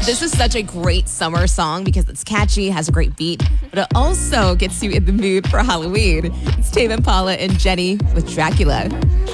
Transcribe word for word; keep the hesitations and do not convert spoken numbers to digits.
This is such a great summer song because it's catchy, has a great beat, but it also gets you in the mood for Halloween. It's Tame Impala and Jenny with Dracula.